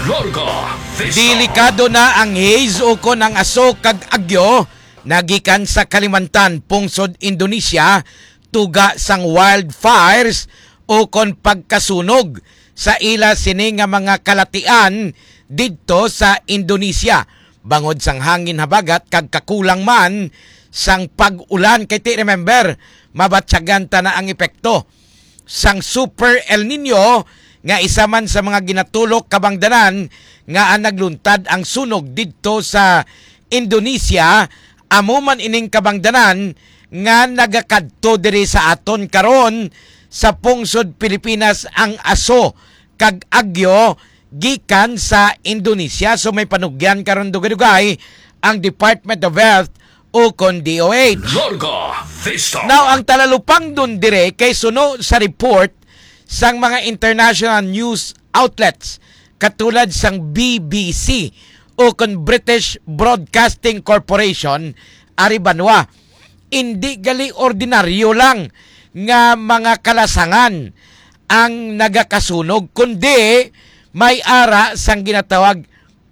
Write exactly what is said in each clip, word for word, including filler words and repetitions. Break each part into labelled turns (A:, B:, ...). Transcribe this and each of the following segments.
A: Larga Vista.
B: Delikado na ang haze o kon ang aso kag agyo nagikan sa Kalimantan, pungsod Indonesia, tuga sang wildfires o kon pagkasunog sa ila sini nga mga kalatian didto sa Indonesia. Bangod sang hangin habagat kag kakulang man sang pag-ulan, kay ti remember mabatsagan ta na ang epekto sang Super El Nino nga isa man sa mga ginatulok kabangdanan nga ang nagluntad ang sunog didto sa Indonesia. Amo man ining kabangdanan nga nagakadto diri sa aton karon sa pungsod Pilipinas ang aso kag agyo gikan sa Indonesia. So may panugyan karon dugay-dugay ang Department of Health o kon D O H.
A: Larga Vista.
B: Now ang talalupang dun dire kay suno sa report sang mga international news outlets katulad sang B B C o kon British Broadcasting Corporation ari banwa. Hindi gali ordinaryo lang nga mga kalasangan ang nagakasunog, kundi may ara sang ginatawag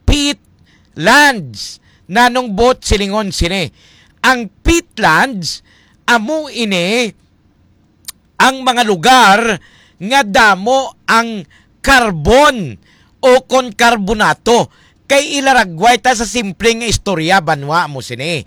B: peatlands nanong bot silingon sini. Ang peatlands amo ini ang mga lugar nga damo ang karbon o kon karbonato. Kay ilaragway ta sa simpleng istorya banwa mo sini.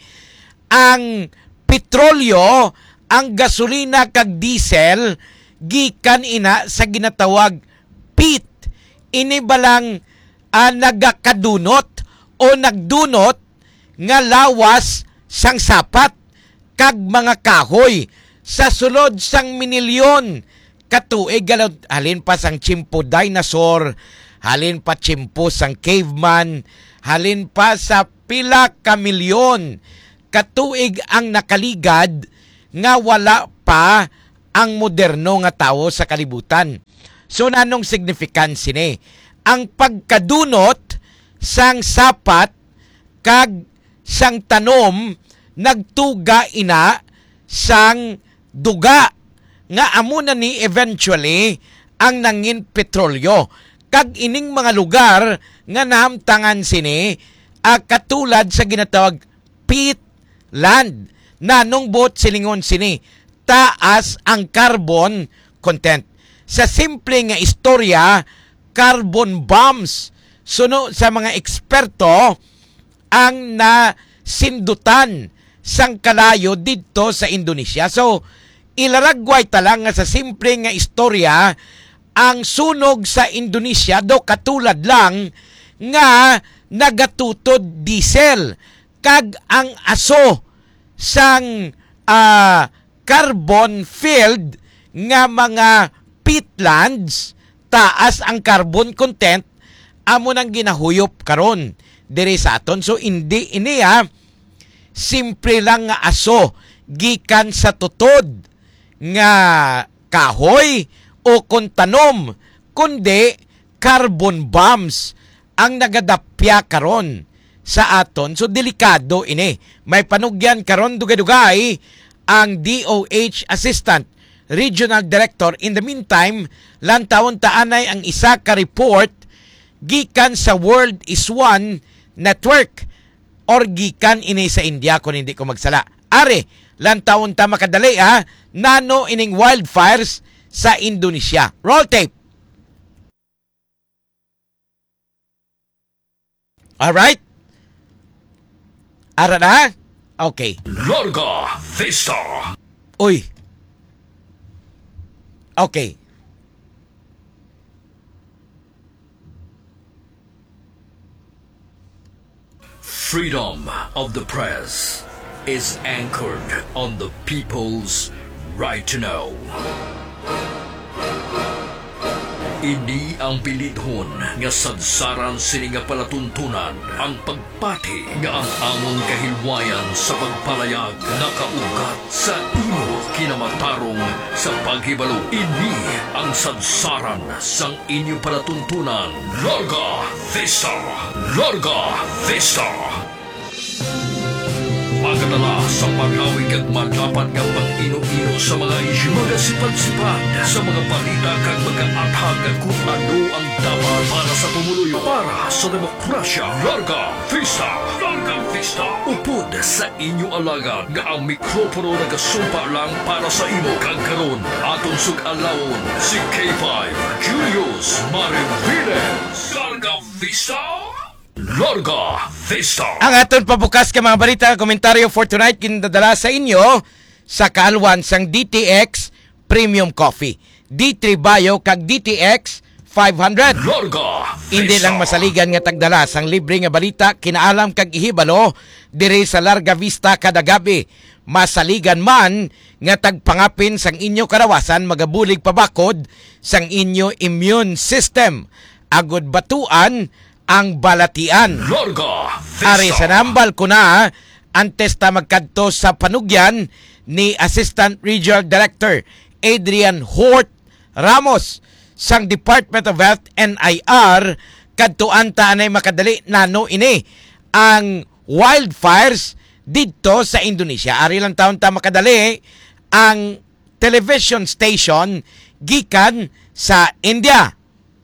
B: Ang petrolyo, ang gasolina kag diesel gikan ina sa ginatawag peat. Ini balang uh, nagakadunot o nagdunot nga lawas sang sapat kag mga kahoy sa sulod sang minilyon katuig. Halin pa sang chimpo dinosaur, halin pa chimpo sang caveman, halin pa sa pila ka milyon katuig ang nakaligad nga wala pa ang moderno nga tawo sa kalibutan. So nanong significance ni? Ang pagkadunot sang sapat kag sang tanom nagtuga ina sang duga nga amo na ni eventually ang nangin petrolyo. Kag ining mga lugar nga nahamtangan sini uh, katulad sa ginatawag peatland nanong bot silingon sini taas ang carbon content. Sa simple nga istorya, carbon bombs suno sa mga eksperto ang nasindutan sang kalayo didto sa Indonesia. So ilaragway talang nga sa simple nga istorya ang sunog sa Indonesia do katulad lang nga nagatutod diesel kag ang aso sang uh, carbon filled nga mga peatlands taas ang carbon content amo nang ginahuyop karon diri sa aton. So hindi ini ha simple lang nga aso gikan sa tutod nga kahoy o kontanom, kundi carbon bombs ang nagadapya karon sa aton. So delikado ini. May panugyan karon dugay-dugay ang D O H Assistant Regional Director. In the meantime, lantawon taanay ang isa ka report gikan sa World is One Network or gikan ini sa India kung hindi ko magsala. Are, lantawon ta makadali ha, nano ining wildfires sa Indonesia. Roll tape. Alright? Ara na? Okay.
A: Larga Vista.
B: Uy. Okay.
A: Freedom of the press is anchored on the people's right to know. Ini ang pilithon nga sadsaran sini nga palatuntunan ang pagpati nga ang among kahilwayan sa pagpalayag nakaugat sa imo kinamatarong sa paghibalo. Ini ang sadsaran sang inyo palatuntunan. Larga Vista! Larga Vista! Pagkadala sa paghawig at matapat ng pag-ino-ino sa mga isyu, mga sipad-sipad sa mga balita kag mga athag kung ano ang dapat para sa sa pumuluyo para sa demokrasya. Larga Vista! Larga Vista! Upod sa inyo alaga nga ang mikropono nagasumpa lang para sa imo kagkaroon. Aton sug-alawon si K five Julius Mariviles. Larga Vista! Larga Vista!
B: Ang aton pabukas ka mga balita, komentaryo for tonight kinadala sa inyo sa kaalwan sang D T X Premium Coffee. D three Bio kag D T X five hundred.
A: Larga Vista!
B: Hindi lang masaligan nga tagdala sang libre nga balita, kinaalam kag ihibalo diri sa Larga Vista kada gabi. Masaligan man nga tagpangapin sang inyo karawasan magabulig pabakod sang inyo immune system. Agod batuan ang balatian.
A: Larga Vista!
B: Ari sa nambal ko na antes ta magkadto sa panugyan ni Assistant Regional Director Adrian Hort Ramos sang Department of Health N I R kadtuan ta anay makadali nano ini ang wildfires didto sa Indonesia. Ari lang taon ta makadali ang television station gikan sa India.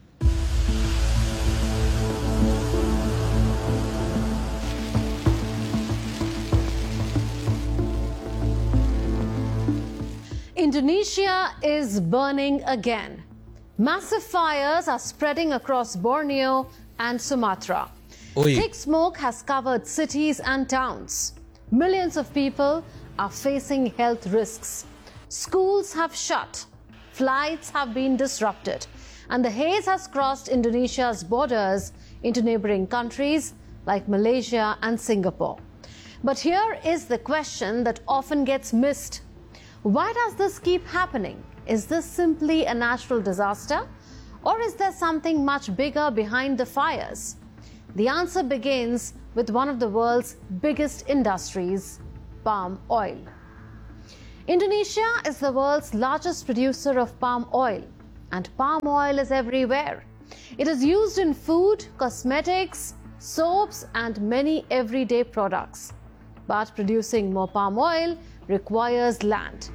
C: Indonesia is burning again. Massive fires are spreading across Borneo and Sumatra.
B: Uy.
C: Thick smoke has covered cities and towns. Millions of people are facing health risks. Schools have shut. Flights have been disrupted. And the haze has crossed Indonesia's borders into neighboring countries like Malaysia and Singapore. But here is the question that often gets missed. Why does this keep happening? Is this simply a natural disaster? Or is there something much bigger behind the fires? The answer begins with one of the world's biggest industries, palm oil. Indonesia is the world's largest producer of palm oil, and palm oil is everywhere. It is used in food, cosmetics, soaps, and many everyday products. But producing more palm oil requires land.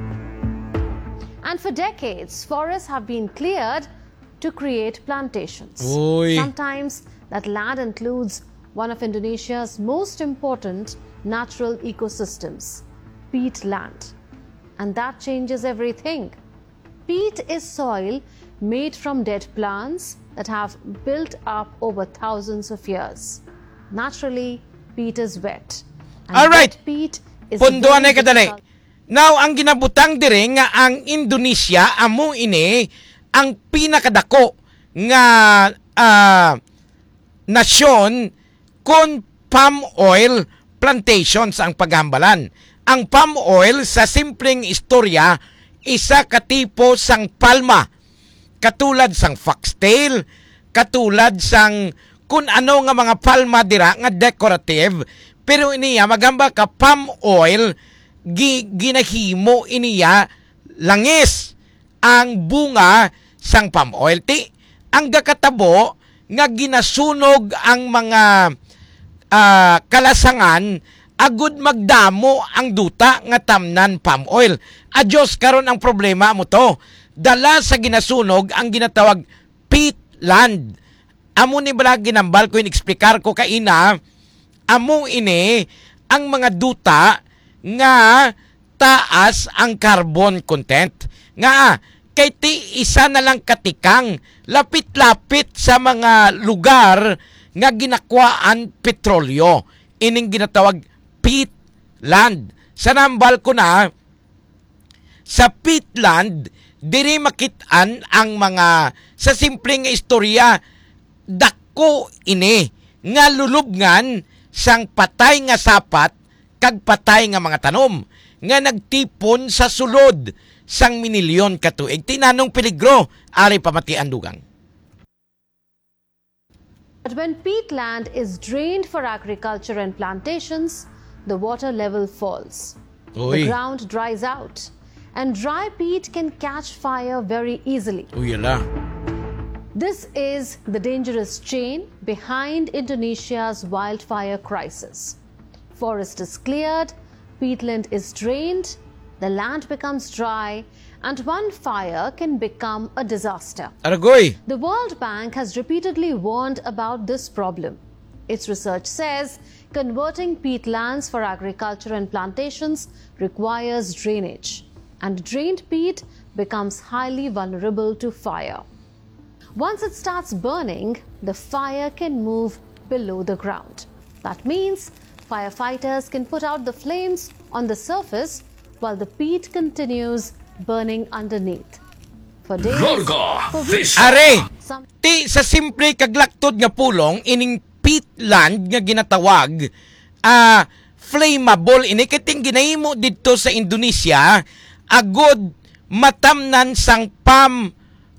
C: And for decades, forests have been cleared to create plantations.
B: Uy.
C: Sometimes that land includes one of Indonesia's most important natural ecosystems, peat land. And that changes everything. Peat is soil made from dead plants that have built up over thousands of years. Naturally, peat is wet. And
B: All right.
C: wet peat is
B: Punduan ay
C: very
B: kadali.
C: difficult-
B: Now, ang ginabutang dire nga ang Indonesia amo ini ang pinakadako nga uh, nasyon kon palm oil plantations ang paghambalan. Ang palm oil sa simpleng istorya isa ka tipo sang palma. Katulad sang foxtail, katulad sang kun ano nga mga palma dira nga decorative, pero iniya magamba ka palm oil gi, ginahimo iniya langis ang bunga sang palm oil. Ti ang gakatabo nga ginasunog ang mga uh, kalasangan agud magdamo ang duta nga tamnan palm oil. Adyos karon ang problema mo to. Dala sa ginasunog ang ginatawag peatland. Amo ni bala ginambal ko inexplikar ko kaina, amo ini ang mga duta nga taas ang carbon content. Nga kay ti isa na lang katikang lapit-lapit sa mga lugar nga ginakwaan petrolyo. Ining ginatawag peatland. Sa nambal ko na sa peatland diri makitaan ang mga sa simpleng istorya dako ini nga lulubngan sang patay nga sapat kag patay nga mga tanom nga nagtipon sa sulod sang minilyon ka tuig. Tinanong peligro ari pamatian dugang.
C: But when peatland is drained for agriculture and plantations, the water level falls.
B: Uy.
C: The ground dries out, and dry peat can catch fire very easily.
B: Uyala.
C: This is the dangerous chain behind Indonesia's wildfire crisis. Forest is cleared, peatland is drained, the land becomes dry, and one fire can become a disaster.
B: Aragoy.
C: The World Bank has repeatedly warned about this problem. Its research says converting peatlands for agriculture and plantations requires drainage, and drained peat becomes highly vulnerable to fire. Once it starts burning, the fire can move below the ground. That means firefighters can put out the flames on the surface while the peat continues burning underneath. For days,
A: Larga
C: for weeks,
A: Vista.
B: Are,
C: some
B: ti sa simple kaglaktod nga pulong ining peatland nga ginatawag ah flammable ini kiting ginahimo didto sa Indonesia agod matamnan sang palm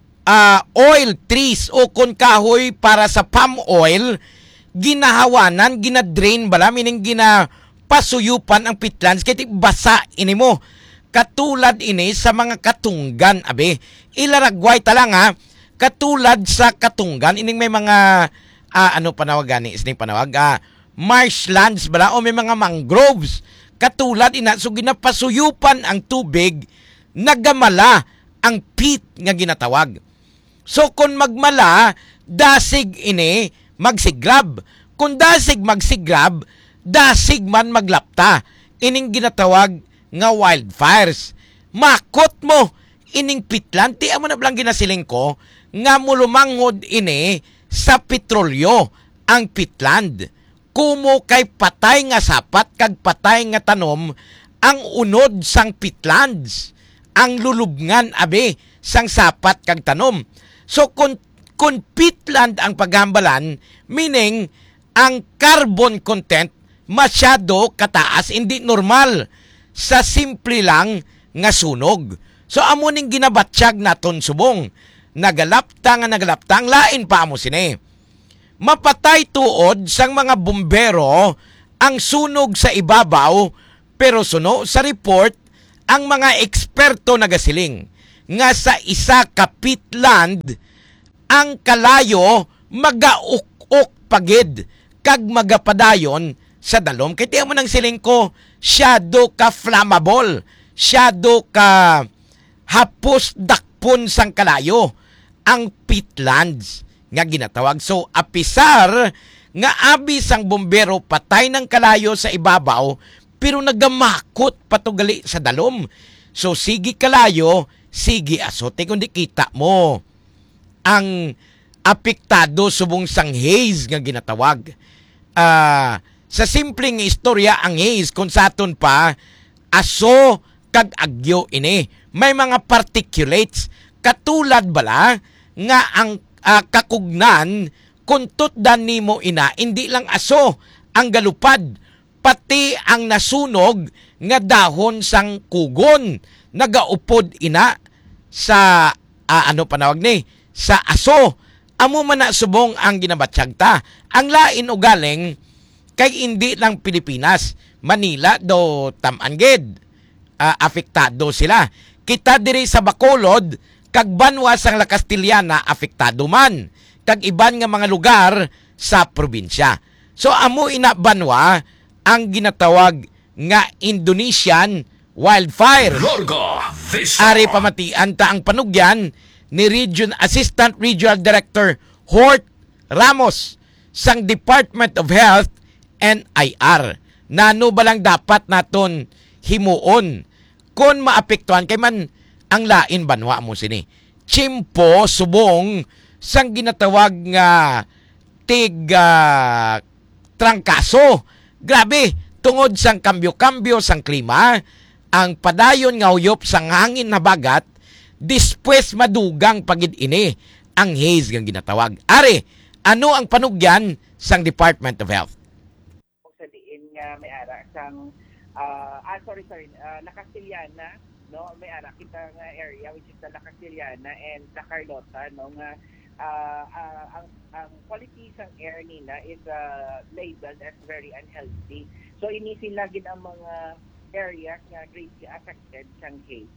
B: ah, oil trees o kon kahoy para sa palm oil ginahawanan ginadrain bala meaning ginapasuyupan ang peatlands kay basa ini mo katulad ini sa mga katunggan abe ilaragway talang ha katulad sa katunggan ining may mga ah, ano panawag gani isning panawag ah, marshlands bala o may mga mangroves katulad ina so ginapasuyupan ang tubig nagamala ang peat nga ginatawag so kung magmala dasig ini magsigrab kung dasig magsigrab dasig man maglapta ining ginatawag nga wildfires makot mo ining peatland ti amo na blang ginasiling ko nga mulumanghod ini sa petrolyo ang peatland kumo kay patay nga sapat kag patay nga tanom ang unod sang peatlands ang lulubngan abe sang sapat kag tanom so kung, kung peatland ang paghambalan meaning ang carbon content masyado kataas hindi normal sa simple lang nga sunog so amo ning ginabatsyag naton subong nagalapta nga nagalapta ang lain pa amo sini mapatay tuod sang mga bumbero ang sunog sa ibabaw pero suno sa report ang mga eksperto nagasiling nga sa isa ka peatland ang kalayo magauk-uk pagid kag magapadayon sa dalom kay tiyan mo nang siling ko syado ka flammable syado ka hapos dakpon sang kalayo ang peatlands nga ginatawag. So, apisar nga abis ang bombero patay ng kalayo sa ibabaw pero nagamakot patugali sa dalom. So, sige kalayo, sige asote kundi kita mo ang apektado subong sang haze nga ginatawag. Uh, sa simpleng istorya ang haze kung saton pa aso kag agyo ini. May mga particulates katulad bala nga ang uh, kakugnan kuntut dan nimo ina hindi lang aso ang galupad pati ang nasunog nga dahon sang kugon nagaupod ina sa uh, ano panawag ni sa aso amo man na subong ang ginabatsyag ta ang lain ugaling kay hindi lang Pilipinas Manila do tamanged uh, apektado sila kita diri sa Bacolod kag banwa sang La Castillana apektado man kag iban nga mga lugar sa probinsya. So amo ina banwa ang ginatawag nga Indonesian wildfire.
A: Larga Vista.
B: Ari pamatian ta ang panugyan ni Region Assistant Regional Director Hort Ramos sang Department of Health and I R. Nano ba lang dapat naton himuon kon maapektuhan kay man ang lain banwa mo sini. Chimpo subong sang ginatawag nga tig uh, trangkaso. Grabe, tungod sang kambyo-kambyo sang klima, ang padayon nga uyop sang hangin na bagat, dispwes madugang pagid ini ang haze nga ginatawag. Are, ano ang panugyan sang Department of Health?
D: Sa diin nga may ara sang uh, ah sorry sorry uh, La Castillana no may ara kita nga area which is the La Castillana and La Carlota no nga uh, uh, ang ang quality sang air nila is uh, labeled as very unhealthy so ini sila gid ang mga area nga greatly affected sang haze.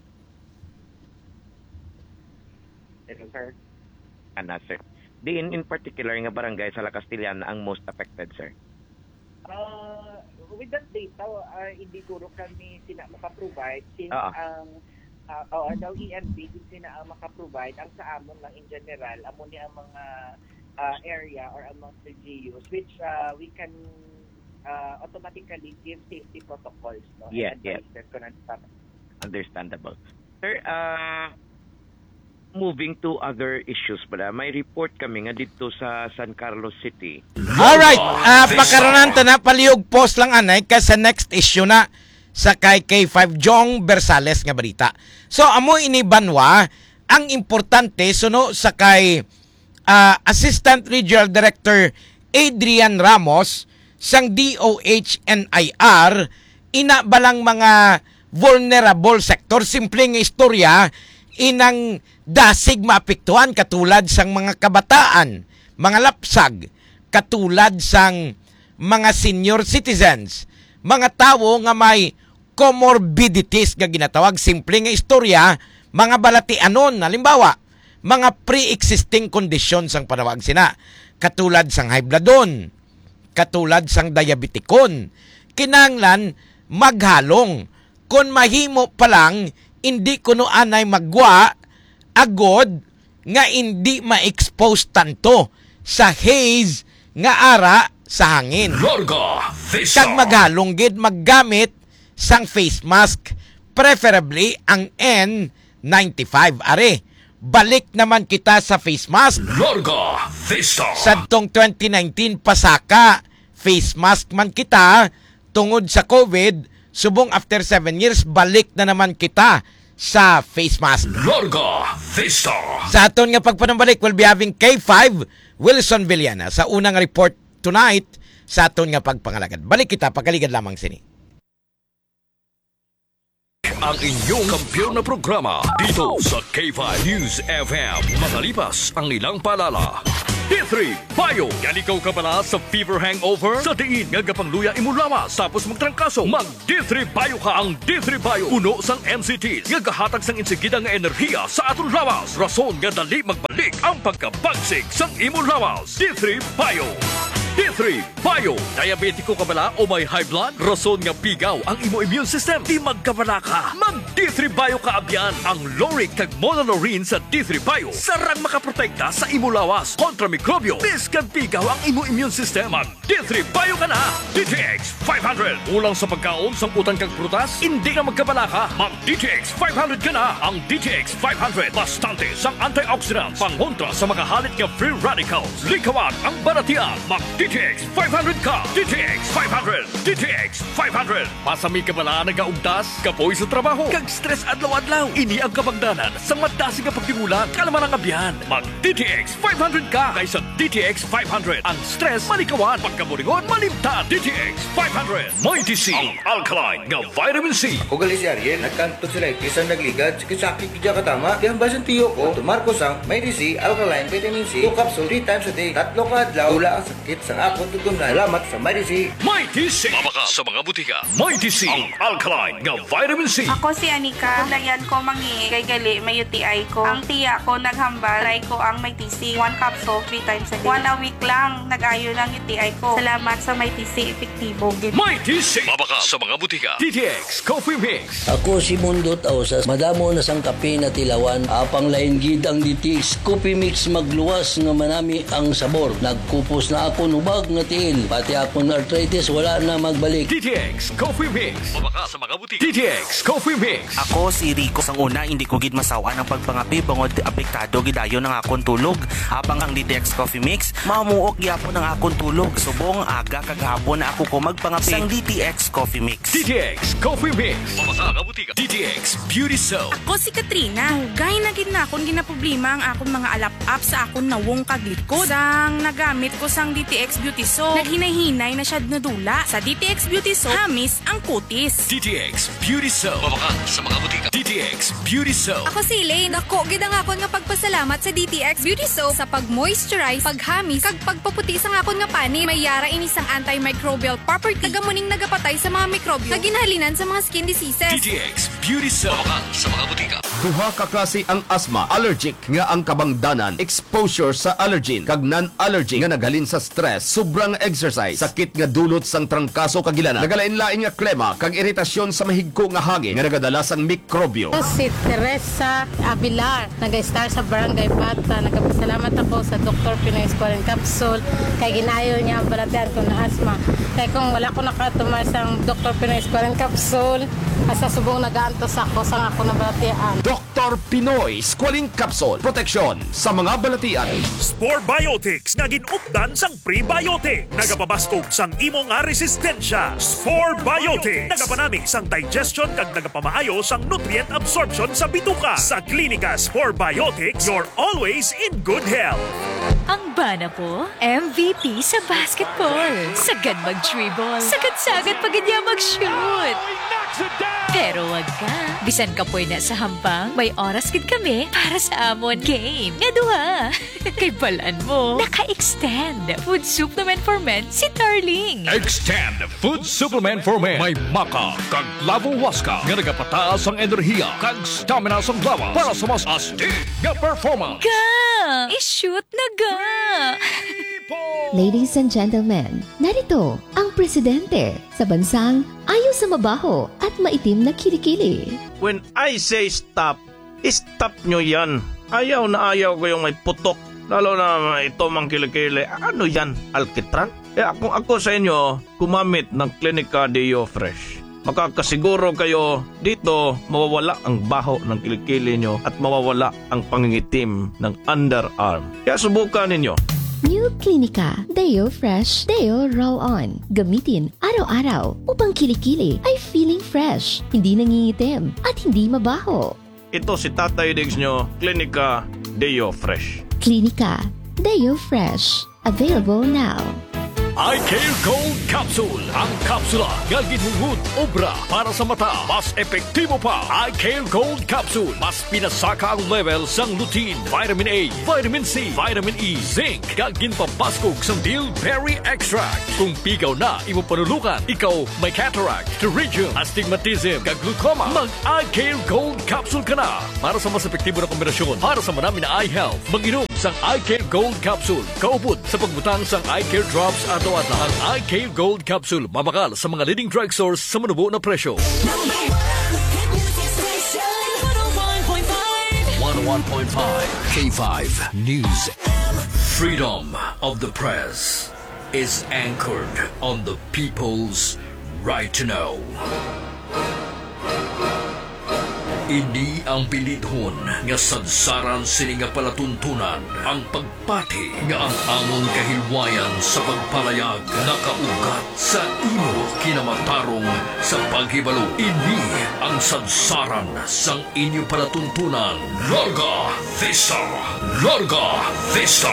D: Hello sir.
E: Ana sir. Di in, in particular nga barangay sa La Castillana ang most affected sir.
D: Uh, with that data, uh, hindi guro kami sina makaprovide since
E: Oo.
D: ang uh, oh, daw E M B din sina ang makaprovide ang sa amon lang in general, amon ni ang mga uh, area or among the G Us which uh, we can uh, automatically give safety protocols, no?
E: Yeah,
D: And
E: yeah.
D: advices ko na sa
E: Understandable. Sir, uh, moving to other issues pala, may report kami nga dito sa San Carlos City.
B: Alright, uh, pakaronan ta na palihog post lang anay ka sa next issue na sa kay K five Jong Bersales nga balita. So amo ini banwa ang importante suno sa kay uh, Assistant Regional Director Adrian Ramos sang D O H N I R ina balang mga vulnerable sector, simpleng istorya inang dasig maapektuhan katulad sang mga kabataan, mga lapsag, katulad sang mga senior citizens, mga tawo nga may comorbidities nga ginatawag, simpleng istorya, mga balatianon, halimbawa, mga pre-existing conditions ang panawag sina, katulad sang high bloodon, katulad sang diabetikon, kinanglan maghalong, kung mahimo pa lang, hindi kuno anay magwa, agod, nga hindi ma-expose tanto sa haze nga ara sa hangin.
A: Larga Vista.
B: Kag maghalong gid maggamit sang face mask, preferably ang N ninety-five are. Balik naman kita sa face mask.
A: Larga Vista.
B: Sadtong twenty nineteen pasaka, face mask man kita tungod sa COVID, subong after seven years balik na naman kita sa face mask.
A: Larga Vista.
B: Sa aton nga pagpanambalik, we'll be having K five Wilson Villana sa unang report tonight sa aton nga pagpangalagad. Balik kita, pagaligad lamang sini.
A: Ang inyong kampiyon na programa dito sa K five News F M. Matalipas ang ilang palala. D three Bayo. Yan ikaw ka pala sa fever hangover? Sa diin nga gapangluya imulawas tapos magtrangkaso. Mag D three Bayo ka. Ang D three Bayo puno sang M C Ts nga gahatag sang insigida nga enerhiya sa atong lawas. Rason nga dali magbalik ang pagkabagsik sang imulawas. D three Bayo. D three Bayo. Diabetiko ka bala o may high blood? Rason nga pigaw ang imo immune system. Di magkabala ka. Mag D three Bayo ka abyan. Ang Loric kag Monolorine sa D three Bayo sarang makaprotekta sa imo lawas kontra mikrobyo. Biskan pigaw ang imo immune system. Mag D three Bayo ka na. D T X five hundred. Ulang sa pagkaon sang utan kag prutas, hindi na magkabala ka. Mag D T X five hundred ka na. Ang D T X five hundred bastante sang antioxidants, pangontra sa mga halit nga free radicals. Likawan ang baratian. Mag D T X five hundred ka. D T X five hundred. D T X five hundred. Pasami ka bala nagaugdas, kapoy sa trabaho, kag stress adlaw-adlaw. Ini ang kabangdanan sa madasi nga pagtingulang kalaman ang abyan. Mag D T X five hundred ka kaysa D T X five hundred. Ang stress malikawan, pagkaburingon malimtan. D T X five hundred. Mighty C, ang alkaline nga vitamin C.
F: Ako gali si Ariel, nagkanto sila kisang nagligad, sakit kidya katama, di hambasan tiyo ko, tumarko sang may D C, alkaline, vitamin C, two capsule, three times a day, tatlo ka adlaw, wala ang sakit sang akong tutunan. Salamat sa may D C.
A: Mighty C. Mabaka sa mga butika. Mighty C, ang alkaline nga vitamin C.
G: Ako si Anika. Layan ko mangi kay gali may U T I ko. Ang tiya ko naghambal. Try ko ang may T C. One capsule, three times a day. One a week lang. Nag-ayo ng U T I ko. Salamat sa may T C. Epektibo.
A: Mighty C. Mabaka sa mga butika. D T X Coffee Mix.
H: Ako si Mundot Ausas, madamo na sang kape na tilawan, apang lain gid ang D T X Coffee Mix magluwas nga manami ang sabor. Nagkupos na ako nubag nga tiil, pati akong arthritis wala na magbalik.
A: D T X Coffee Mix. Mabaka sa mga butika. D T X Coffee Mix.
I: Ako si Rico. Sang una, hindi ko gid masawa ng pagpangapi bangod apektado gidayon ng akong tulog. Habang ang D T X Coffee Mix, mamuok gyapon ng akong tulog. Subong aga kagahapon na ako ko magpangapi sang D T X Coffee Mix.
A: D T X Coffee Mix. Mabaka mga butika. D T X Beauty Soap.
G: Ako si Katrina. Gay na gid na akong ginaproblema ang akong mga alap-up sa akong nawong kaglikod. Sang nagamit ko sang D T X Beauty Soap, naghinay-hinay na siya nadula. Sa D T X Beauty Soap, hamis ang kutis.
A: D T X Beauty Soap. Mabaka sa mga butika. D T X Beauty Soap.
J: Ako si Elaine. Dako gid ang akon nga pagpasalamat sa D T X Beauty Soap sa pag-moisturize, paghamis, kag pagpaputi sa akon nga pani. May yara ini sang antimicrobial property. Tagamuning nagapatay sa mga mikrobyo sa ginhalinan sa mga skin diseases.
A: D T X Beauty Soap. Mabaka sa mga butika.
K: Duha ka klase ang asthma, allergic nga ang kabangdanan, exposure sa allergen kag non-allergic nga naghalin sa stress stress, sobrang exercise, sakit nga dulot sang trangkaso kag ilana, nagalain-lain nga klema kag iritasyon sa mahigko nga hangin nga nagadala sang mikrobyo.
L: Si Teresa Abilar, nag-star sa Barangay Bata. Nagpasalamat ako sa Doctor Pinoy Squalene Capsule kay ginayo niya ang balatian ko na asma. Kaya kung wala ko nakatumar sa Doctor Pinoy Squalene Capsule, asa subong nagaantos ako sa ako na balatian.
K: Doctor Pinoy Squalene Capsule, proteksyon sa mga balatian.
M: Spore Biotics nga ginupdan sang prebiotic. Nagapabastog sang imo nga resistensya. Spore Biotics nagapanami sang digestion kag nagapamaayo sang nutrient absorption sa bituka. Sa Klinika Spore Biotics, you're always in good health.
N: Ang bana po, M V P sa basketball. Sagad mag-dribble, sagad-sagad pag niya mag-shoot. Pero wag ka, bisan ka po na sa hambang, may oras gid kami para sa amon game. Nga duha, kay balaan mo, naka-extend food supplement for men si Darling.
A: Extend Food Supplement for Men. May maka kag lavo waska nga nagapataas ang enerhiya kag stamina sang lawas para sa mas astig nga performance.
N: Ga! I-shoot na ga!
O: Ladies and gentlemen, narito ang presidente sa bansang ayaw sa mabaho at maitim na kilikili.
P: When I say stop, stop nyo yan. Ayaw na ayaw ko yung may putok. Lalo na ito mang kilikili. Ano yan? Alkitran? Eh kung ako sa inyo, kumamit ng Klinika Deo Fresh. Makakasiguro kayo dito mawawala ang baho ng kilikili nyo at mawawala ang pangingitim ng underarm. Kaya subukan ninyo.
O: New Klinika Deo Fresh Deo Roll-On. Gamitin araw-araw upang kilikili ay feeling fresh, hindi nangingitim at hindi mabaho.
P: Ito si Tatay Diggs nyo, Klinika Deo Fresh.
O: Klinika Deo Fresh. Available now.
A: I-Care Gold Capsule. Ang kapsula nga ginhungod obra para sa mata. Mas epektibo pa. I-Care Gold Capsule. Mas pinasaka ang level sang lutein, vitamin A, vitamin C, vitamin E, zinc. Kag ginpabaskog sang bilberry extract. Kung pigaw na imo panulukan, ikaw may cataract, pterygium, astigmatism, kag glaucoma, mag-I-Care Gold Capsule ka na. Para sa mas epektibo na kombinasyon para sa marami na eye health, mag-inom sang I-Care Gold Capsule. Kaupod sa pagbutang sang I-Care Drops at at ang I-Care Gold Capsule mabakal sa mga leading drugstores sa manubo na presyo. one oh one point five K five News. Freedom of the press is anchored on the people's right to know. Ini ang pilidhon nga sadsaran sini nga palatuntunan ang pagpati nga ang amon kahilwayan sa pagpalayag nakaugat sa imo kinamatarong sa paghibalo. Ini ang sadsaran sang inyo palatuntunan. Larga Vista! Larga Vista!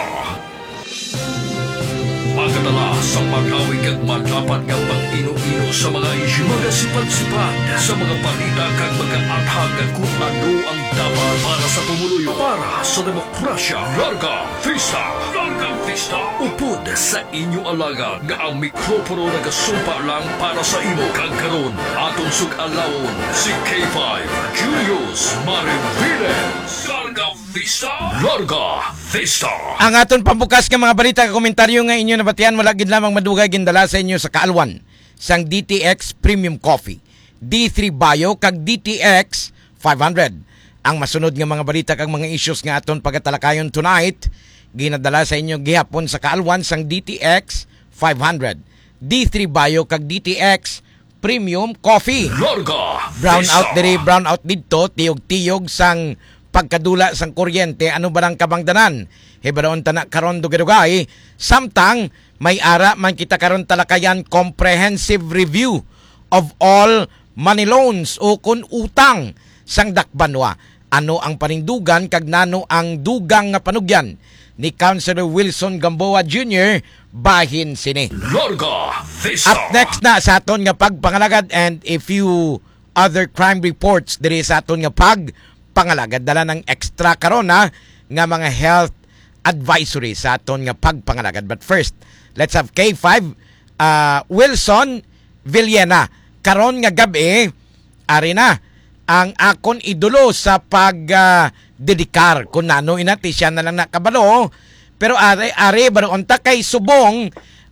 A: Pagkatala sa pag-awig at maglapat ng pag-ino-ino sa mga isyu, magasipat-sipat sa mga balita kag mag-aathag kung ano ang dapat para sa pumuluyo. Para sa demokrasya, Larga Vista! Larga Vista! Upod sa inyo alagad nga ang mikropono nagasumpa lang para sa imo kag karon aton sug-alawon si K five Julius Mariviles. Larga Vista! Larga Vista!
B: Ang aton pambukas nga mga balita ka komentaryo nga inyo nabatian malagid lamang madugay gindala sa inyo sa kaalwan sang D T X Premium Coffee, D three Bio kag D T X five hundred. Ang masunod nga mga balita kag mga issues nga aton pagatalakayon tonight ginadala sa inyo gihapon sa kaalwan sang D T X five hundred, D three Bio kag D T X Premium Coffee.
A: Larga
B: Brown out diri, brown out didto, tiyog-tiyog sang pagkadula sang kuryente, ano ba ng kabangdanan? Hebadaon tanak karon dugay-dugay, samtang may ara man kita karon talakayan comprehensive review of all money loans o kun utang sang dakbanwa. Ano ang panindugan kag nano ang dugang nga panugyan ni Councilor Wilson Gamboa Junior bahin sini.
A: Larga Vista!
B: Up next na sa aton nga pagpangalagad and a few other crime reports diri sa aton nga pag pangalagad dala ng extra karona nga mga health advisory sa aton nga pagpangalagad. But first, let's have K five uh, Wilson Villena. Karon nga gabi, ari na ang akon idolo sa pag-dedikar. Uh, Kung nano inati siya na lang nakabalo, pero ari, ari, baro unta kay subong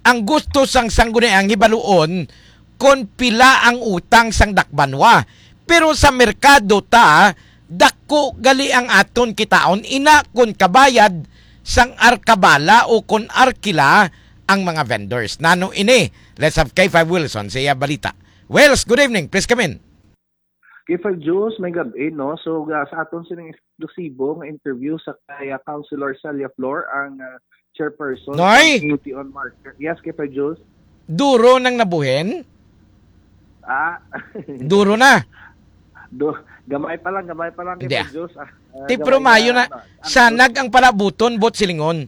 B: ang gusto sang sangguniang hibaluon kon pila ang utang sang dakbanwa. Pero sa merkado ta, dako gali ang aton kitaon ina kon kabayad sang arkabala o kon arkila ang mga vendors. Nano ini? Let's have K five Wilson sa iya balita. Wells, good evening. Please come in.
Q: K five Jules, may gabi, no? So, uh, sa aton silang eksklusibo ng interview sa kay uh, Councilor Celia Flor, ang uh, chairperson
B: Noy!
Q: ng Committee on Market. Yes, K five Jules?
B: Duro nang nabuhin?
Q: Ah.
B: Duro na?
Q: Do, gamay pa lang, gamay pa lang, K five Jules. Ah, uh,
B: Ti pero mayo na,
Q: ano,
B: sanag ang palabuton, bot silingon.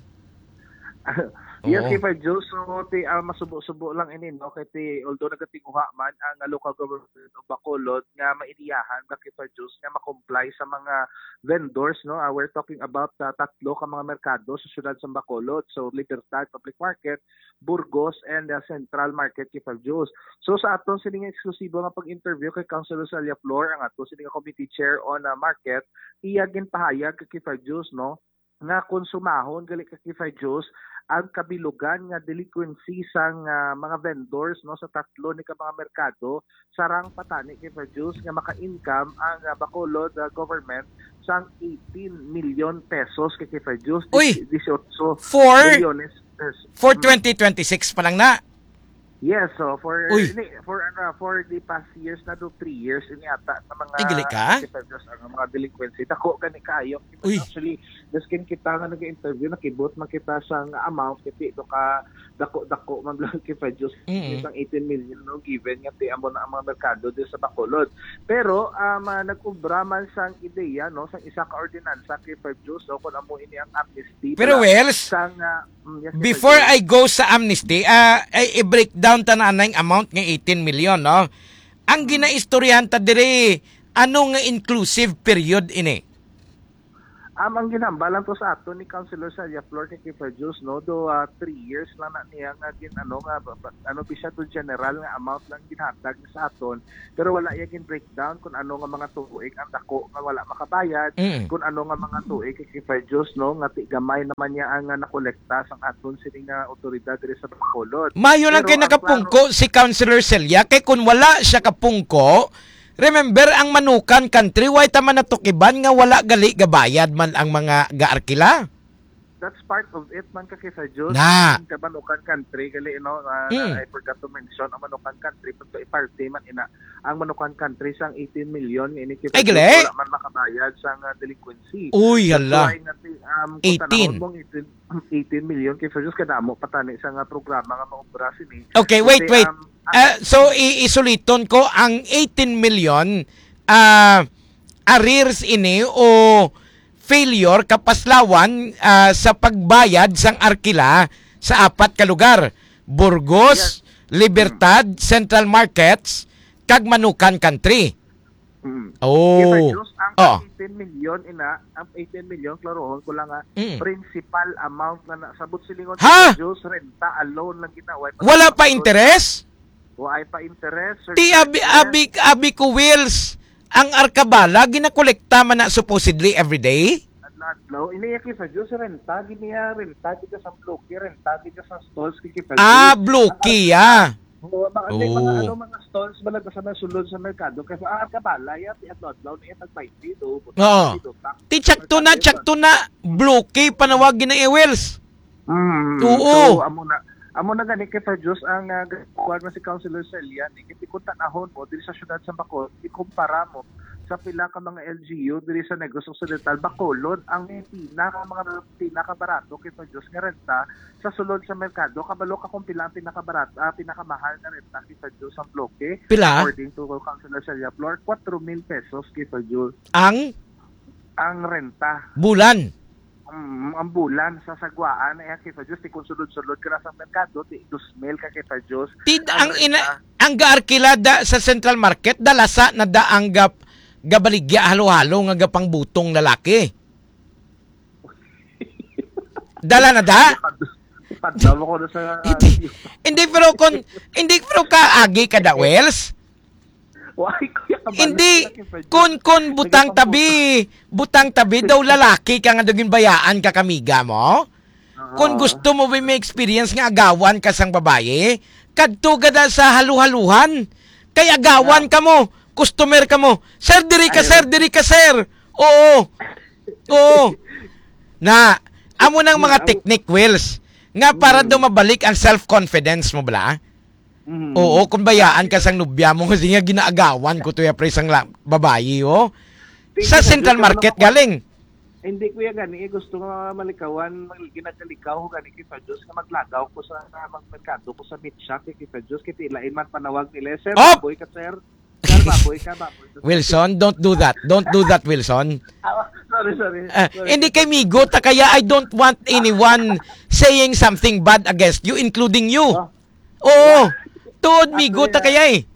Q: Yes,
B: Oo.
Q: K five Jules. So, ti, uh, masubo-subo lang ini, no? Kaya ti, although nagatinguha man ang uh, local government of Bacolod nga mainiyahan ka K five Jules nga makomply sa mga vendors, no? Uh, we're talking about uh, tatlo ka mga merkado sa syudad sa Bacolod. So, Libertad Public Market, Burgos, and uh, Central Market, K five Jules. So, sa aton sining eksklusibo nga pag-interview kay Councilor Celia Flor, ang ato sining committee chair on uh, market, iyagin pahayag kay K five Jules, no? Nga konsumahon gali kay K five Jules ang kabilugan nga delinquency sang uh, mga vendors, no, sa tatlo ni ka mga merkado sarang patani kay K five Jules nga maka-income ang uh, Bacolod uh, government sang eighteen million pesos kay K five Jules.
B: Uy!
Q: eighteen
B: For?
Q: milyones pesos.
B: For twenty twenty-six pa lang na.
Q: Yes, so for
B: Uy.
Q: ini, for ano for the past years na do three years ini ata sa mga
B: Tigili ka?
Q: K five Jules ang mga delinquency dako gani kayo.
B: Uy.
Q: Actually, deskin kita nga nag-interview nakibot man kita sang amount kiti do ka dako dako man lang K five Jules
B: Mm-mm.
Q: isang eighteen million no given nga ti amo na ang mga merkado di sa Bacolod. Pero um, uh, nag-ubra man sang ideya no sang isa ka ordinansa K five Jules so kun amo ini ang amnesty.
B: Pero
Q: pala,
B: Wells,
Q: sang uh, mm, yes, K five
B: before
Q: Jules.
B: I go sa amnesty, uh, ay i-break down ta na ang amount nga eighteen million, no? Ang ginaistoryahan ta dire, ano nga inclusive period ini?
Q: Um, ang ginambal lang to sa ato ni Councilor Celia Flor kay K five Jules, no? Do uh, three years lang na niya nga gin ano nga ba- ba- ano bi siya to general nga amount lang ginhatag sa aton. Pero wala iya gin breakdown kung ano nga mga tuig ang dako nga wala makabayad,
B: Mm.
Q: kung ano nga mga tuig kay K five Jules, no? Nga ti gamay naman niya ang uh, nakolekta sang aton sini nga otoridad diri sa Bacolod.
B: Mayo lang
Q: Pero
B: kay
Q: ang
B: nakapungko si Councilor Celia, kay kung wala siya kapungko, remember ang Manukan country, why tama natukiban nga wala gali gabayad man ang mga gaarkila?
Q: That's part of it man ka K five Jules.
B: Na.
Q: Ang Manukan country gali no uh,
B: Mm.
Q: I forgot to mention ang Manukan country pagto iparte man ina ang Manukan country sang eighteen million ini K five
B: Ay,
Q: Jules,
B: gali?
Q: wala man makabayad sang uh, delinquency.
B: Uy,
Q: That's
B: hala.
Q: why nga ti- um, kung
B: eighteen.
Q: tanawon mong eighteen, eighteen million K five Jules kadamo patani sa nga programa nga maobra sini.
B: Okay, wait,
Q: Kasi,
B: wait.
Q: um,
B: Uh, so, iisuliton ko ang eighteen million uh, arrears ini o failure kapaslawan uh, sa pagbayad sang arkila sa apat ka lugar. Burgos, Libertad, Central Markets, kag Manukan country.
Q: Mm.
B: Oh.
Q: K five Jules, ang
B: Oh.
Q: eighteen million ina, ang eighteen million klarohon ko lang nga
B: Mm.
Q: principal amount na nasabot silingon
B: Ha?
Q: K five Jules renta alone lang ginawa.
B: Wala pa interes?
Q: Wala pa interest.
B: Ti abi abi abi ko Wills, ang arkabala ginakolekta man na supposedly every day?
Q: Adlaw ini K five Jules renta giniya renta kita sa bloke renta kita sa stalls K five
B: Ah, bloki ah.
Q: Oo, mga,
B: Oh.
Q: mga ano mga stalls balag sa mga sulod sa merkado kasi ang arkabala ya ti adlaw ni tag twenty do.
B: Oo. Ti tsakto na, tsakto na. Bloki panawag gina e Wills.
Q: Mm.
B: Oo.
Q: So amo na amo na gani K five Jules ang uh, kuwan na si Councilor Celia ni kiti kun tanahon mo diri sa syudad sa Bacolod ikumpara mo sa pila ka mga L G U diri sa Negros Occidental Bacolod ang pinaka mga pinakabarato K five Jules nga renta sa sulod sa merkado kabalo ka kung pila ang pinakabarato ah, pinakamahal na renta K five Jules ang bloke
B: Pila?
Q: according to Councilor Celia Flor four mil pesos K five Jules
B: Ang
Q: ang renta.
B: bulan.
Q: Mm, ang bulan sa sagwaan ay K five Jules ti kung sulod-sulod ka na sa merkado ti two mil ka K five Jules.
B: Ti ang ina ang gaarkila da sa Central Market dalasa na da ang gap gabaligya halo-halo nga gapang butong lalaki. Dala na da?
Q: Padlaw ko na sa
B: Hindi pero kon hindi pero ka agi ka da Wells.
Q: Why kuya ka
B: Hindi kun kun butang tabi, butang tabi daw lalaki ka nga daging bayaan ka kamiga mo. kung gusto mo ba may experience nga agawan ka sang babae, kadto ka da sa haluhaluhan. Kay agawan ka mo, customer ka mo. Sir, diri ka, sir, diri ka, sir. Oo. Oo. Na, amo ng mga technique, Wills, nga para daw mabalik ang self-confidence mo bala.
Q: Mm.
B: Oo, kung bayaan ka sang nubya mo kasi nga ginaagawan ko to ya pre sang la- babae, oh. Sa Central Market galing.
Q: Hindi ko yan gani, gusto ko malikawan, ginagkalikaw gani kita Diyos, na maglagaw ko sa mga merkado ko sa meat shop, kita Diyos, kitilain man panawag nila, sir,
B: Oh!
Q: baboy ka, sir. Sir, baboy ka, baboy ka.
B: Wilson, don't do that. Don't do that, Wilson.
Q: sorry, sorry.
B: Uh,
Q: sorry.
B: hindi kay migo, ta kaya I don't want anyone saying something bad against you, including you. Oo. Tuod, migo, ta kaya eh.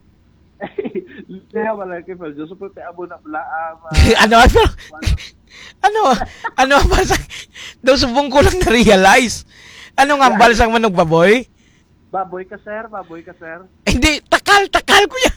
Q: Kaya wala kay Fel Diyos, pero abo na pala.
B: ano, ano, ano, ano, basta, daw subong ko lang na-realize. Ano nga ang balsang manog baboy?
Q: Baboy ka, sir, baboy ka, sir.
B: Hindi, takal, takal ko yan.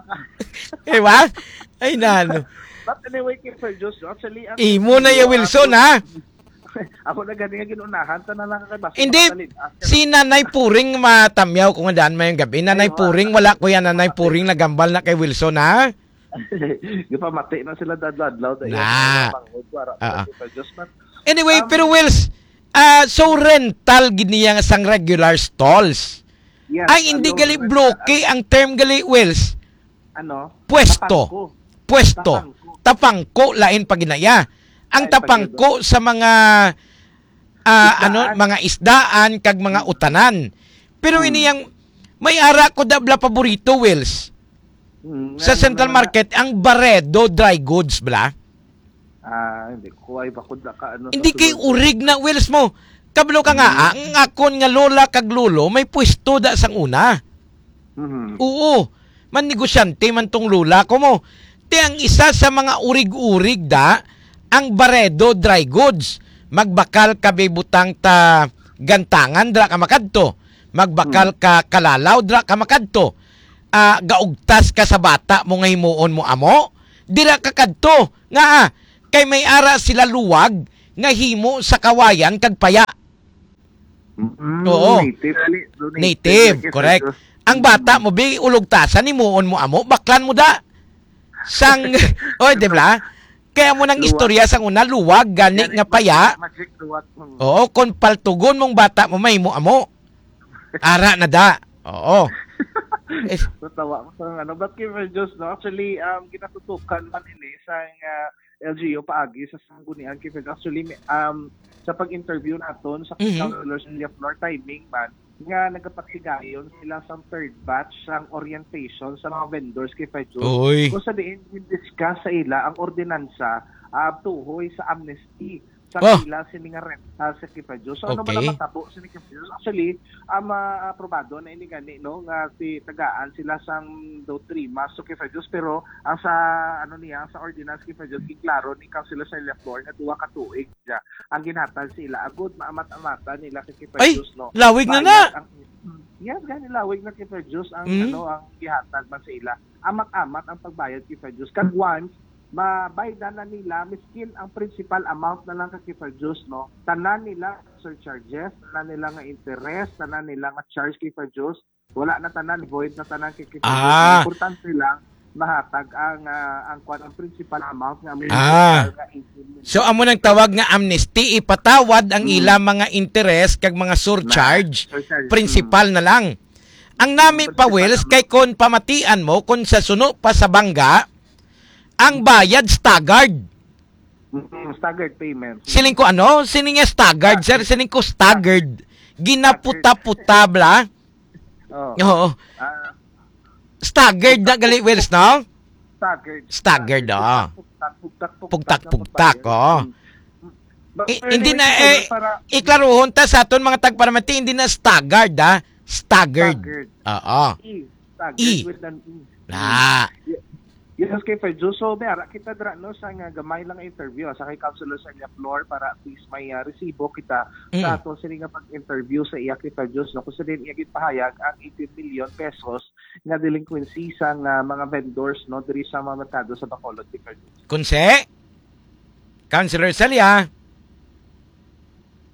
B: Diba? Ay, nano.
Q: But anyway, kay Fel Diyos, actually, ang...
B: Imo na ya Wilson, ha?
Q: Ako na gani nga ginunahan, ta na lang kakabasa.
B: Hindi, si Nanay Puring matamyaw kung daan mo yung gabi. Nanay Puring, wala ko yan. Nanay Puring nagambal na kay Wilson, ha?
Q: Gipamati na sila dadladlaw.
B: Na.
Q: Uh-huh.
B: Anyway, um, pero Wills, uh, so rental giniya nga sang regular stalls.
Q: Yes,
B: ay, hindi gali bloke ang term gali, Wills.
Q: Ano?
B: Pwesto.
Q: Tapangko.
B: Pwesto.
Q: Tapangko.
B: Tapangko, lain pa ginaya. Ang tapangko sa mga uh, ano mga isdaan kag mga utanan. Pero hmm. iniyang may ara ko dabla paborito, Wills. Hmm. Sa Central Market ang Baredo dry goods bla.
Q: Ah, hindi ko ay bakod na ka ano.
B: Hindi kay urig na, Wills mo. Kablo ka nga, hmm. ang akon nga lola kag lolo may pwesto da sang una.
Q: Hmm.
B: Oo. Man negosyante man tong lola ko mo. Ti ang isa sa mga urig-urig da ang Baredo dry goods. Magbakal ka bibutang ta gantangan dra ka makadto. Magbakal ka kalalaw dra ka makadto. Uh, gaugtas ka sa bata mo nga himuon mo amo. Dira ka kadto. Nga ah, kay may ara sila luwag nga himo sa kawayan kag paya.
Q: Mm,
B: Oo.
Q: Native.
B: Native, native correct. Ang bata mo bi ulugtasan himuon mo amo, baklan mo da. Sang oy, di ba? Kaya mo nang istorya sang una, luwag, gani nga paya. Oo, kung paltugon mong bata mo, may mo amo. Ara na da. Oo.
Q: Eh, Natawa ko sa ano. But Kevin Diyos, no? Actually, um, ginatutukan man ini sa uh, L G U paagi sa sanggunian. Kevin, actually, um, sa pag-interview naton sa mm-hmm. counselors in floor timing man, nga nagapatigayon sila sa third batch ang orientation sa mga vendors kay Pedro. Kung sa diin, discuss sa ila ang ordinansa uh, tuhoy sa amnesty sa oh. ila sininga rental sa kay Pedro. So okay. Ano ba na matabo sa kay Pedro? Actually, um, uh, aprobado na ini gani no nga si tagaan sila sang do three mas so kay Pedro, pero ang sa ano niya sa ordinance kay Pedro giklaro ni Councilor Celia Flor nga duwa ka tuig ja ang ginhatag sila agud maamat-amata nila kay Pedro no.
B: Lawig na na.
Q: Ang, yes, gani lawig na kay Pedro ang mm-hmm. ano ang gihatag man sa ila. Amat-amat ang pagbayad kay Pedro. Kag once mabaydan na nila miskin ang principal amount na lang kay Pedro no. Tanan nila surcharges, tanan nila nga interest, tanan nila nga charge kay Pedro. Wala na tanan void na tanan kay Pedro.
B: Ah.
Q: Importante lang mahatag ang uh, ang kwan ang principal amount nga
B: ah. nga so amo nang tawag nga amnesty, ipatawad ang hmm. ilang mga interest kag mga surcharge, nah, surcharge. Principal hmm. na lang ang nami pa Wills kay kon pamatian mo kon sa suno pa sa bangga ang bayad staggered.
Q: Mm-hmm. Staggered payment.
B: Siling ko ano? Sining nga staggered, sir. Siling ko staggered. Ginaputa-puta bla.
Q: Oo.
B: Oo. Uh, staggered na gali Wills, no?
Q: Staggered.
B: Staggered, oh. Pugtak-pugtak, oh. I, hindi na, eh, iklaruhon ta sa aton mga tagparamati, hindi na staggered, ha? Staggered. Oo.
Q: E. Staggered with an E.
B: Na.
Q: Yes, kay Pedro. So, may ara kita dra no sa nga gamay lang interview sa kay Councilor Celia Flor para at least may uh, resibo kita mm. sa ato sila nga pag-interview sa iya kay Pedro no. Kung sa din iya gipahayag ang eighteen million pesos nga delinquency sa uh, mga vendors no diri sa mga merkado sa Bacolod kay Pedro.
B: Kunse? Councilor Celia.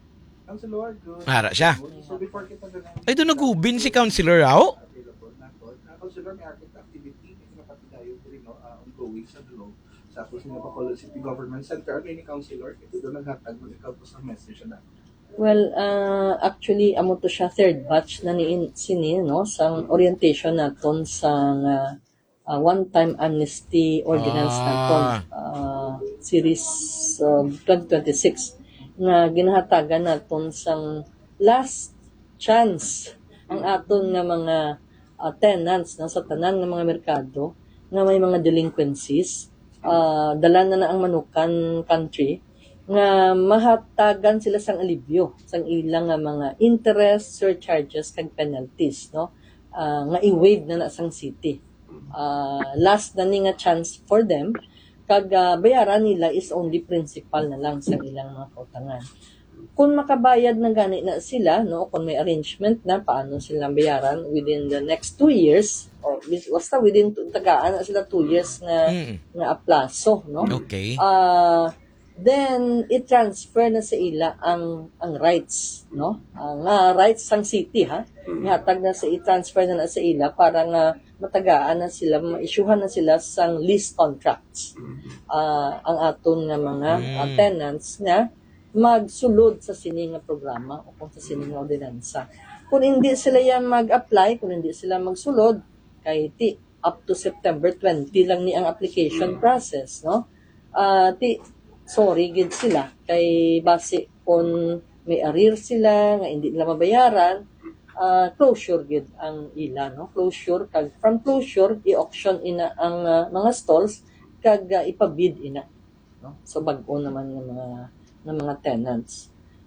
R: Councilor, good.
B: Ara siya.
R: So before kita ganun,
B: Ay, doon nagubin si Councilor Rao.
R: Councilor, may akit activity na kapatidayo rin no, uh, ongoing sa dulo. Sa po sa Bacolod City Government Center, may ni Councilor, ito doon naghatag mo ikaw po sa message na.
S: Well, uh, actually, amo to siya third batch na ni sini no sang orientation naton sa uh, uh, one-time amnesty ordinance
B: Ah.
S: naton uh, series uh, twenty twenty-six nga ginahatagan naton sang last chance ang aton nga mga uh, tenants no, sa tanan nga mga merkado nga may mga delinquencies, uh, dala na na ang manukan country nga mahatagan sila sang alibyo sang ilang nga mga interest, surcharges kag penalties no, uh, nga i-waive na na sang city. Uh, last na ni nga chance for them kag uh, bayaran nila is only principal na lang sa ilang mga kautangan. Kung makabayad na gani na sila no, kung may arrangement na paano sila bayaran within the next two years or basta within tagaan na sila two years nga
B: Mm.
S: nga aplaso no.
B: Okay.
S: Uh, then i-transfer na sa ila ang ang rights no, ang uh, rights sang city ha, ihatag na sa i-transfer na, na sa ila para nga matagaan na sila, ma-issuehan na sila sang lease contracts, uh, ang aton nga mga uh, tenants nga magsulod sa sini nga programa o kung sa sini nga ordinansa. Kung hindi sila yan mag-apply, kung hindi sila magsulod, kay ti up to September twentieth lang ni ang application process no, uh, ti sorry gid sila kay base kung may arrear sila nga hindi nila mabayaran, uh, closure gid ang ila no, closure kag from closure i-auction ina ang uh, mga stalls kag uh, ipabid ina no, so bag-o naman ng mga ng mga tenants.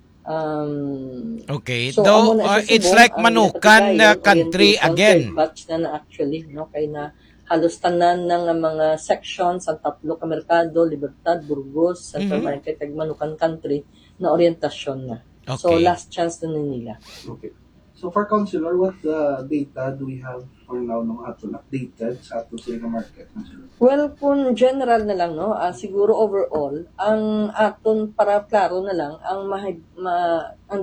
S: Um,
B: Okay.
S: so,
B: Though
S: amo na
B: uh,
S: siya
B: it's
S: subong,
B: like
S: ang
B: manukan na
S: napatigayon,
B: country
S: orientation,
B: again.
S: third batch na na actually no, kay na halos tanan ng mga sections sa tatlo ka merkado, Libertad, Burgos, Central
R: Mhm.
S: Market, kag Manukan Country na orientasyon na. So
R: Okay.
S: last chance na nila.
R: Okay. So for Councilor, what uh, data do we have for now nung aton updated sa aton sila market? Councilor?
S: Well, kung general na lang, no, ah, siguro overall, ang aton para klaro na lang, ang, mahig, ma, ang